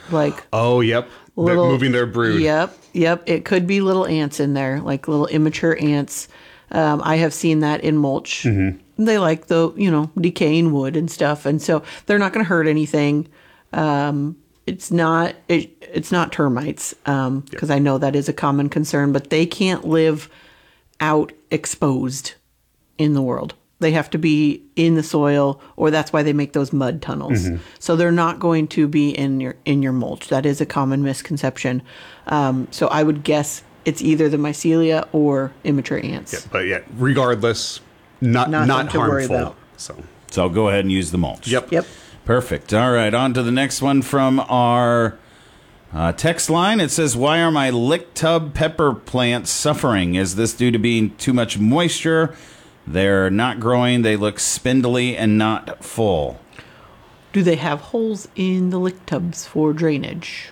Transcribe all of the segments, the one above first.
like Oh, yep. They're moving their brood. Yep. It could be little ants in there, like little immature ants. I have seen that in mulch. Mm-hmm. They like the, decaying wood and stuff. And so they're not going to hurt anything. It's not termites, because I know that is a common concern, but they can't live out exposed in the world. They have to be in the soil, or that's why they make those mud tunnels. Mm-hmm. So they're not going to be in your mulch. That is a common misconception. So I would guess it's either the mycelia or immature ants. Yeah, but regardless, not harmful. So go ahead and use the mulch. Yep. Perfect. All right, on to the next one from our text line. It says, why are my lick tub pepper plants suffering? Is this due to being too much moisture? They're not growing. They look spindly and not full. Do they have holes in the lick tubs for drainage?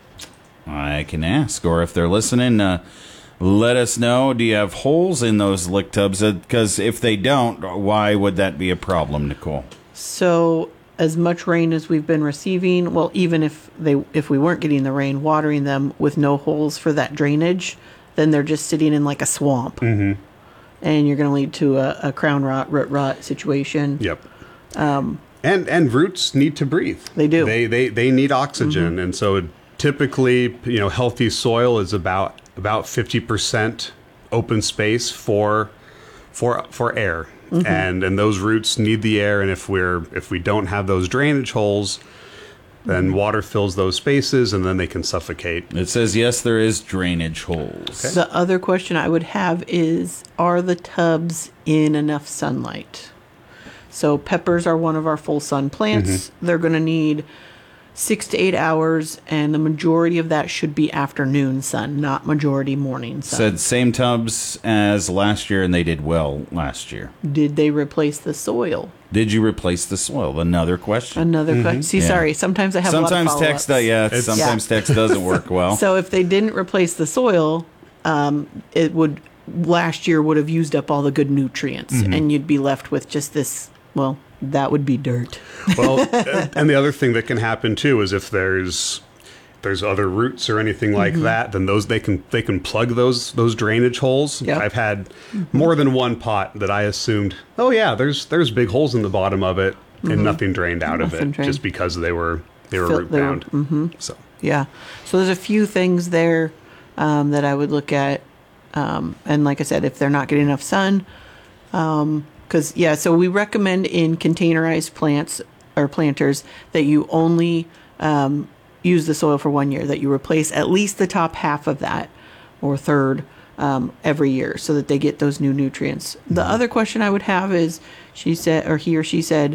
I can ask. Or if they're listening, let us know. Do you have holes in those lick tubs? Because if they don't, why would that be a problem, Nicole? So as much rain as we've been receiving, well, even if we weren't getting the rain, watering them with no holes for that drainage, then they're just sitting in like a swamp. Mm-hmm. And you're going to lead to a crown rot, root rot situation. Yep. And roots need to breathe. They do. They need oxygen, mm-hmm. and so typically, healthy soil is about 50% open space for air, mm-hmm. and those roots need the air. And if we don't have those drainage holes, then water fills those spaces, and then they can suffocate. It says, yes, there is drainage holes. Okay. The other question I would have is, are the tubs in enough sunlight? So peppers are one of our full sun plants. Mm-hmm. They're going to need 6 to 8 hours, and the majority of that should be afternoon sun, not majority morning sun. Said same tubs as last year, and they did well last year. Did they replace the soil? Did you replace the soil? Another question. Mm-hmm. question. See, sorry. Sometimes I have a lot of follow-ups. Sometimes text doesn't work well. So if they didn't replace the soil, last year would have used up all the good nutrients, mm-hmm. and you'd be left with just this, well, that would be dirt. Well, and the other thing that can happen too is if there's other roots or anything like mm-hmm. that, then they can plug those drainage holes. Yep. I've had mm-hmm. more than one pot that I assumed, oh yeah, there's big holes in the bottom of it, mm-hmm. and nothing drained out of it, just because they were root bound. Mm-hmm. So there's a few things there that I would look at, and like I said, if they're not getting enough sun. So we recommend in containerized plants or planters that you only use the soil for 1 year, that you replace at least the top half of that or third every year so that they get those new nutrients. Mm-hmm. The other question I would have is, he or she said,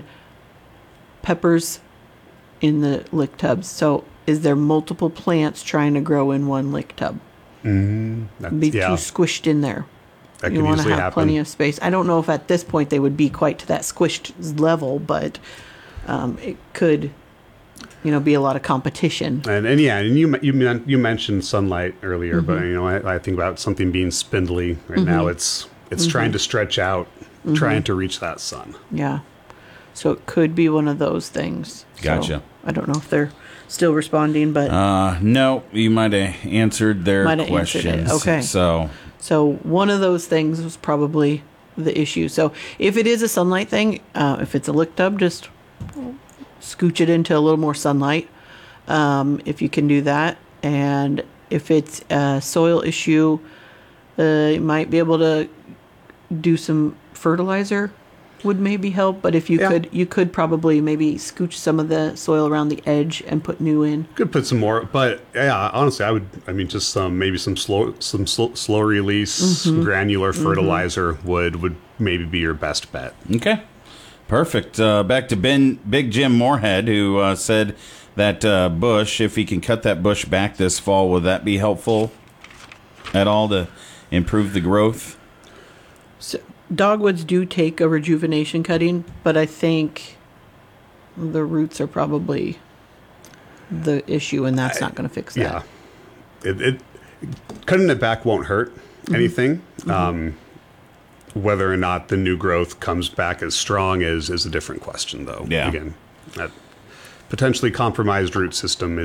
peppers in the lick tubs. So is there multiple plants trying to grow in one lick tub? Mm-hmm. Be too squished in there. That you want to have happen. Plenty of space. I don't know if at this point they would be quite to that squished level, but it could, be a lot of competition. And you mentioned sunlight earlier, mm-hmm. but I think about something being spindly right mm-hmm. now. It's mm-hmm. trying to stretch out, mm-hmm. trying to reach that sun. Yeah, so it could be one of those things. Gotcha. So I don't know if they're still responding, but no, you might have answered their questions. Okay, So one of those things was probably the issue. So if it is a sunlight thing, if it's a lick tub, just scooch it into a little more sunlight, if you can do that. And if it's a soil issue, you might be able to do some fertilizer would maybe help. But if you could probably maybe scooch some of the soil around the edge and put new in. Could put some more, but yeah, honestly, just some slow release mm-hmm. granular fertilizer mm-hmm. would maybe be your best bet. Okay, perfect. Back to Big Jim Moorhead, who said that bush, if he can cut that bush back this fall, would that be helpful at all to improve the growth? So, dogwoods do take a rejuvenation cutting, but I think the roots are probably the issue, and that's not going to fix that. Yeah, cutting it back won't hurt mm-hmm. anything. Mm-hmm. Whether or not the new growth comes back as strong is a different question, though. Yeah. Again, that potentially compromised root system